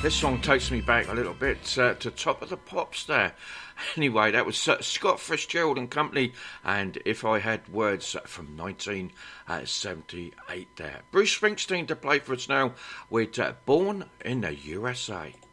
This song takes me back a little bit to Top of the Pops there. Anyway, that was Scott Fitzgerald and Company, and If I Had Words from 1978 there. Bruce Springsteen to play for us now with Born in the USA.